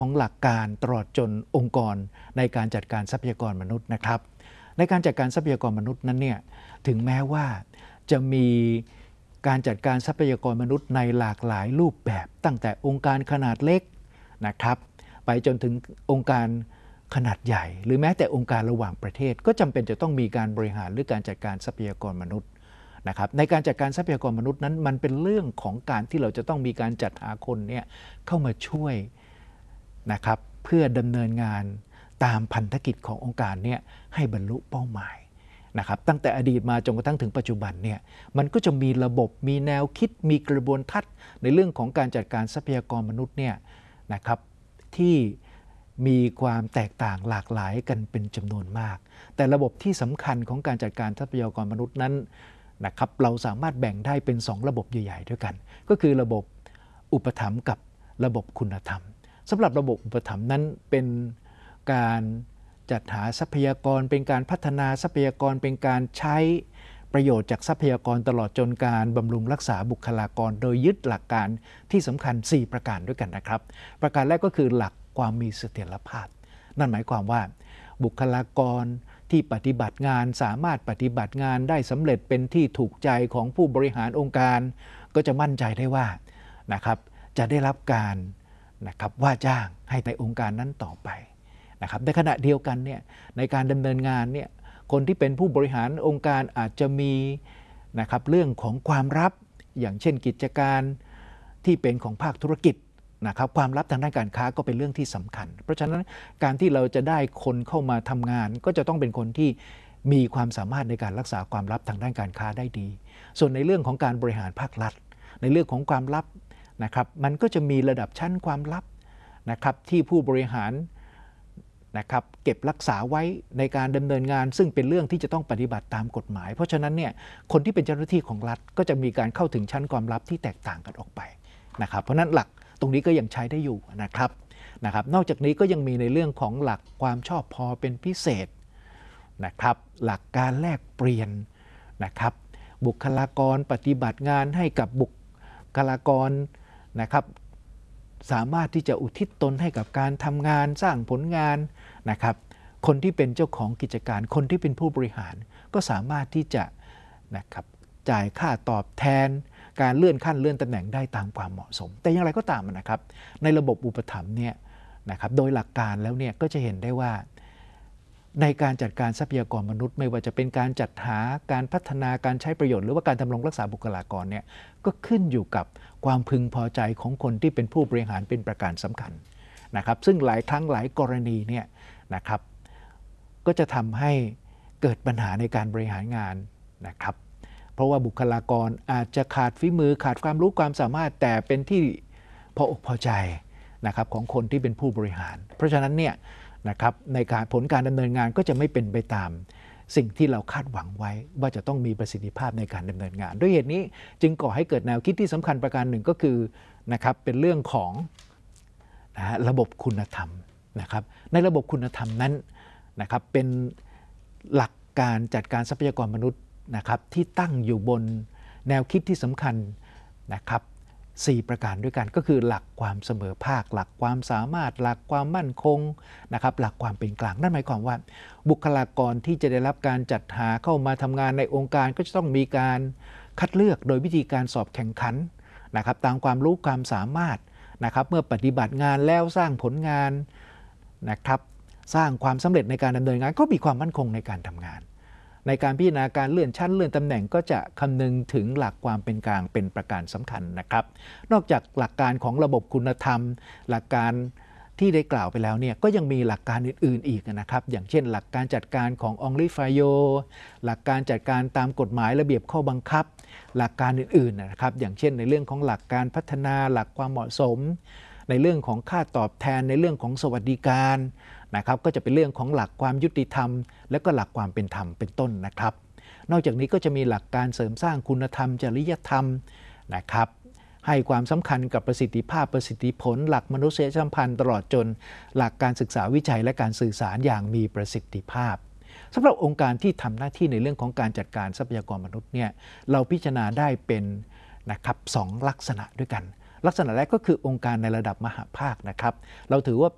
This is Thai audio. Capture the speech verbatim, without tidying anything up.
ของหลักการตลอดจนองค์กรในการจัดการทรัพยากรมนุษย์นะครับในการจัดการทรัพยากรมนุษย์นั้นเนี่ยถึงแม้ว่าจะมีการจัดการทรัพยากรมนุษย์ในหลากหลายรูปแบบตั้งแต่องค์การขนาดเล็กนะครับไปจนถึงองค์การขนาดใหญ่หรือแม้แต่องค์การระหว่างประเทศก็จำเป็นจะต้องมีการบริหารหรือการจัดการทรัพยากรมนุษย์นะครับในการจัดการทรัพยากรมนุษย์นั้นมันเป็นเรื่องของการที่เราจะต้องมีการจัดหาคนเนี่ยเข้ามาช่วยนะครับเพื่อดำเนินงานตามพันธกิจขององค์การเนี่ยให้บรรลุเป้าหมายนะครับตั้งแต่อดีตมาจนกระทั่งถึงปัจจุบันเนี่ยมันก็จะมีระบบมีแนวคิดมีกระบวนทัศน์ในเรื่องของการจัดการทรัพยากรมนุษย์เนี่ยนะครับที่มีความแตกต่างหลากหลายกันเป็นจำนวนมากแต่ระบบที่สำคัญของการจัดการทรัพยากรมนุษย์นั้นนะครับเราสามารถแบ่งได้เป็นสองระบบใหญ่ๆด้วยกันก็คือระบบอุปถัมภ์กับระบบคุณธรรมสำหรับระบบอุปถัมภ์นั้นเป็นการจัดหาทรัพยากรเป็นการพัฒนาทรัพยากรเป็นการใช้ประโยชน์จากทรัพยากรตลอดจนการบำรุงรักษาบุคลากรโดยยึดหลักการที่สำคัญสี่ประการด้วยกันนะครับประการแรกก็คือหลักความมีเสถียรภาพนั่นหมายความว่าบุคลากรที่ปฏิบัติงานสามารถปฏิบัติงานได้สำเร็จเป็นที่ถูกใจของผู้บริหารองค์การก็จะมั่นใจได้ว่านะครับจะได้รับการนะครับว่าจ้างให้ในองค์การนั้นต่อไปนะครับในขณะเดียวกันเนี่ยในการดำเนินงานเนี่ยคนที่เป็นผู้บริหารองค์การอาจจะมีนะครับเรื่องของความลับอย่างเช่นกิจการที่เป็นของภาคธุรกิจนะครับความลับทางด้านการค้าก็เป็นเรื่องที่สำคัญเพราะฉะนั้นการที่เราจะได้คนเข้ามาทำงานก็จะต้องเป็นคนที่มีความสามารถในการรักษาความลับทางด้านการค้าได้ดีส่วนในเรื่องของการบริหารภาครัฐในเรื่องของความลับนะครับมันก็จะมีระดับชั้นความลับนะครับที่ผู้บริหารนะครับเก็บรักษาไว้ในการดำเนินงานซึ่งเป็นเรื่องที่จะต้องปฏิบัติตามกฎหมายเพราะฉะนั้นเนี่ยคนที่เป็นเจ้าหน้าที่ของรัฐก็จะมีการเข้าถึงชั้นความลับที่แตกต่างกันออกไปนะครับเพราะนั้นหลักตรงนี้ก็ยังใช้ได้อยู่นะครับนะครับนอกจากนี้ก็ยังมีในเรื่องของหลักความชอบพอเป็นพิเศษนะครับหลักการแลกเปลี่ยนนะครับบุคลากรปฏิบัติงานให้กับบุคลากรนะครับสามารถที่จะอุทิศตนให้กับการทำงานสร้างผลงานนะครับคนที่เป็นเจ้าของกิจการคนที่เป็นผู้บริหารก็สามารถที่จะนะครับจ่ายค่าตอบแทนการเลื่อนขั้นเลื่อนตำแหน่งได้ตามความเหมาะสมแต่อย่างไรก็ตามนะครับในระบบอุปถัมภ์เนี่ยนะครับโดยหลักการแล้วเนี่ยก็จะเห็นได้ว่าในการจัดการทรัพยากรมนุษย์ไม่ว่าจะเป็นการจัดหาการพัฒนาการใช้ประโยชน์หรือว่าการดำรงรักษาบุคลากรเนี่ยก็ขึ้นอยู่กับความพึงพอใจของคนที่เป็นผู้บริหารเป็นประการสำคัญนะครับซึ่งหลายครั้งหลายกรณีเนี่ยนะครับก็จะทำให้เกิดปัญหาในการบริหารงานนะครับเพราะว่าบุคลากรอาจจะขาดฝีมือขาดความรู้ความสามารถแต่เป็นที่พออกพอใจนะครับของคนที่เป็นผู้บริหารเพราะฉะนั้นเนี่ยนะครับในการผลการดำเนินงานก็จะไม่เป็นไปตามสิ่งที่เราคาดหวังไว้ว่าจะต้องมีประสิทธิภาพในการดำเนินงานด้วยเหตุนี้จึงก่อให้เกิดแนวคิดที่สำคัญประการหนึ่งก็คือนะครับเป็นเรื่องของนะฮะระบบคุณธรรมนะครับในระบบคุณธรรมนั้นนะครับเป็นหลักการจัดการทรัพยากรมนุษย์นะครับที่ตั้งอยู่บนแนวคิดที่สำคัญนะครับสี่ประการด้วยกันก็คือหลักความเสมอภาคหลักความสามารถหลักความมั่นคงนะครับหลักความเป็นกลางนั่นหมายความว่าบุคลากรที่จะได้รับการจัดหาเข้ามาทำงานในองค์การก็จะต้องมีการคัดเลือกโดยวิธีการสอบแข่งขันนะครับตามความรู้ความสามารถนะครับเมื่อปฏิบัติงานแล้วสร้างผลงานนะครับสร้างความสำเร็จในการดำเนินงานก็มีความมั่นคงในการทำงานในการพิจารณาการเลื่อนชั้นเลื่อนตำแหน่งก็จะคำนึงถึงหลักความเป็นกลางเป็นประการสำคัญนะครับนอกจากหลักการของระบบคุณธรรมหลักการที่ได้กล่าวไปแล้วเนี่ยก็ยังมีหลักการอื่นๆอีกนะครับอย่างเช่นหลักการจัดการขององลีฟายโยหลักการจัดการตามกฎหมายระเบียบข้อบังคับหลักการอื่นๆนะครับอย่างเช่นในเรื่องของหลักการพัฒนาหลักความเหมาะสมในเรื่องของค่าตอบแทนในเรื่องของสวัสดิการนะครับก็จะเป็นเรื่องของหลักความยุติธรรมและก็หลักความเป็นธรรมเป็นต้นนะครับนอกจากนี้ก็จะมีหลักการเสริมสร้างคุณธรรมจริยธรรมนะครับให้ความสำคัญกับประสิทธิภาพประสิทธิผลหลักมนุษยสัมพันธ์ตลอดจนหลักการศึกษาวิจัยและการสื่อสารอย่างมีประสิทธิภาพสำหรับองค์การที่ทำหน้าที่ในเรื่องของการจัดการทรัพยากรมนุษย์เนี่ยเราพิจารณาได้เป็นนะครับสองลักษณะด้วยกันลักษณะแรกก็คือองค์การในระดับมหภาคนะครับเราถือว่า